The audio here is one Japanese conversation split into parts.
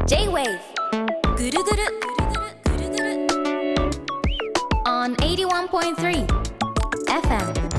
J-Wave ぐるぐるぐるぐる on 81.3 FM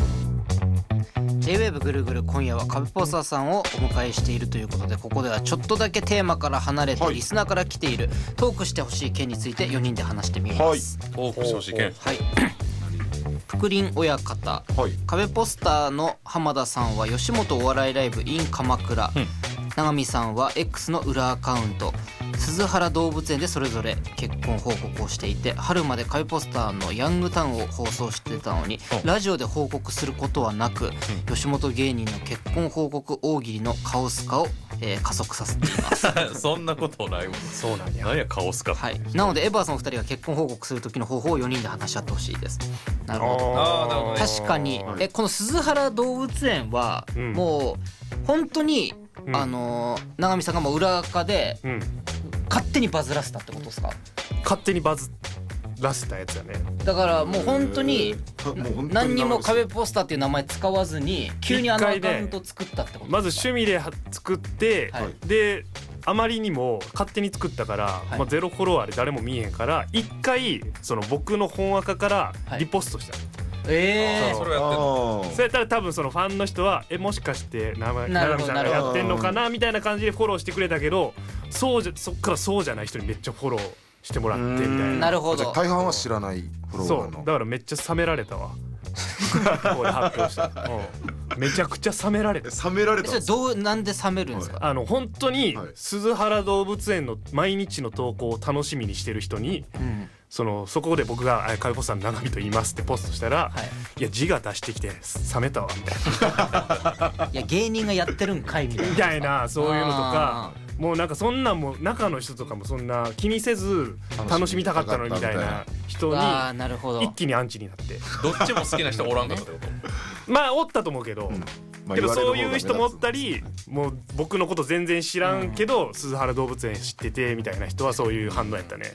J-Wave ぐるぐる、今夜はカベポスターさんをお迎えしているということで、ここではちょっとだけテーマから離れてリスナーから来ているトークしてほしい件について4人で話してみます。 トークしてほしい件。 はい福林親方、カベポスターの浜田さんは吉本お笑いライブ in 鎌倉、永見さんは X の裏アカウント鈴原動物園でそれぞれ結婚報告をしていて、春までカベポスターのヤングタウンを放送してたのにラジオで報告することはなく、吉本芸人の結婚報告大喜利のカオス化を、加速させていますそんなことないもん。そうなんや。何やカオスか。 はい、なのでエバーさんお二人が結婚報告する時の方法を4人で話し合ってほしいです。なるほど。 なるほどね。 確かに、この鈴原動物園は、もう本当に、永見さんがもう裏垢で、勝手にバズらせたってことですか？ 勝手にバズらせたやつやね。 だからもう本当に何にもカベポスターっていう名前使わずに急にアカウント作ったってことですか？ まず趣味で作って、であまりにも勝手に作ったから、ゼロフォロワーで誰も見えへんから一回その僕の本垢からリポストした、 それをやってんの。 そうやったら多分そのファンの人はもしかして永見さんがやってんのかなみたいな感じでフォローしてくれたけど、そっからそうじゃない人にめっちゃフォローしてもらってみたいな。 なるほど。 大半は知らないフォロワーの。 そうだからめっちゃ冷められたわここで発表した、めちゃくちゃ冷められた。 冷められた。 それなんで冷めるんですか？ 本当に鈴原動物園の毎日の投稿を楽しみにしてる人に、そこで僕がカベポスターの永見と言いますってポストしたら、いや字が出してきて冷めたわみたいな。 いや芸人がやってるんかいみたいな。 みたいなそういうのとか。もうなんかそんなんも中の人とかもそんな気にせず楽しみたかったのにみたいな人に一気にアンチになって。 どっちも好きな人おらんかったってこと？ まあおったと思うけど、けどそういう人もおったり、もう僕のこと全然知らんけど鈴原動物園知っててみたいな人はそういう反応やったね。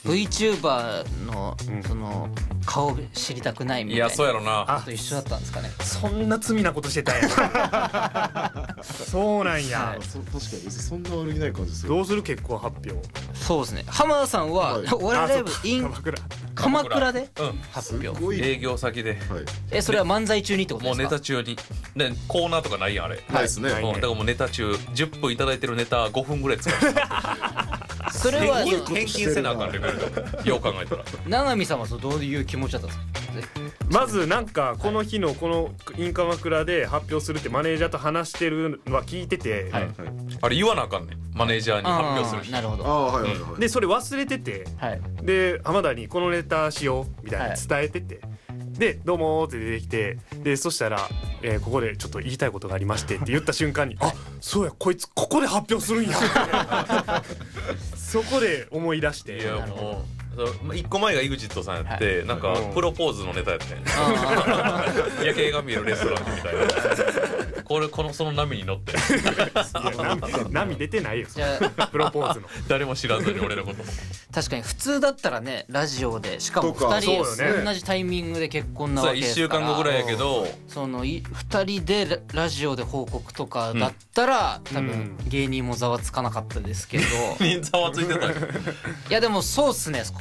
VTuber のその顔知りたくないみたいな。 いやそうやろな。 と一緒だったんですかね。 そんな罪なことしてたんや。そうなんや。 確かにそんな悪気ない感じする。 どうする結婚発表？ そうですね。浜田さんはお笑いライブ in 鎌倉で発表。 営業先で。 それは漫才中にってことですか？ もうネタ中に。ねコーナーとかないやんあれ。 ないですね。 だからもうネタ中10分いただいてるネタ5分ぐらい使ってた。 それは返金せなあかんレベルでよう考えたら。 永見さんはどういう気持ちだったんですか？ まずなんかこの日のこのイン鎌倉で発表するってマネージャーと話してるのは聞いてて、 あれ言わなあかんねんマネージャーに発表する日。 なるほど。 でそれ忘れてて、で浜田にこのネタしようみたいな伝えてて、でどうもって出てきて、でそしたら、ここでちょっと言いたいことがありましてって言った瞬間にあそうやこいつここで発表するんやそこで思い出して。 いやもう1個前が EXIT さんやって、なんかプロポーズのネタやったんや夜景が見えるレストランみたいな。その波に乗って波出てないよプロポーズの。 誰も知らずに俺のことも。 確かに普通だったらねラジオでしかも2人同じタイミングで結婚なわけですから。 1週間後ぐらいやけど、 その2人でラジオで報告とかだったら、多分芸人もざわつかなかったですけど。 ざわついてたよ。 いやでもそうっすね。